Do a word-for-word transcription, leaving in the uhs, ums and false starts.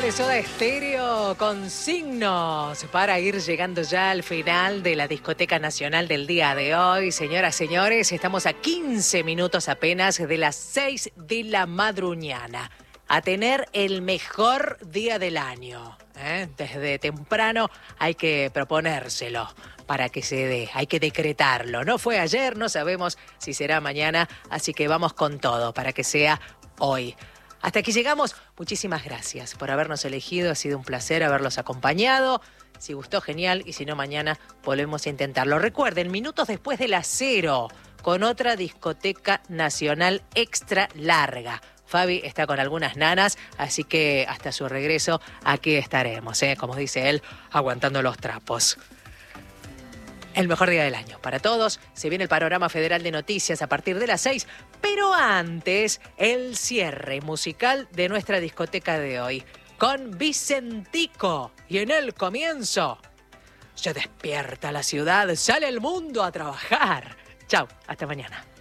de Soda Stereo con Signos para ir llegando ya al final de la Discoteca Nacional del día de hoy. Señoras, señores, estamos a quince minutos apenas de las seis de la madruñana. A tener el mejor día del año. ¿eh? Desde temprano hay que proponérselo para que se dé, hay que decretarlo. No fue ayer, no sabemos si será mañana, así que vamos con todo para que sea hoy. Hasta aquí llegamos. Muchísimas gracias por habernos elegido. Ha sido un placer haberlos acompañado. Si gustó, genial. Y si no, mañana volvemos a intentarlo. Recuerden, minutos después de las cero, con otra discoteca nacional extra larga. Fabi está con algunas nanas, así que hasta su regreso aquí estaremos, ¿eh? Como dice él, aguantando los trapos. El mejor día del año para todos. Se viene el panorama federal de noticias a partir de las seis, pero antes el cierre musical de nuestra discoteca de hoy con Vicentico. Y en el comienzo se despierta la ciudad, sale el mundo a trabajar. Chau, hasta mañana.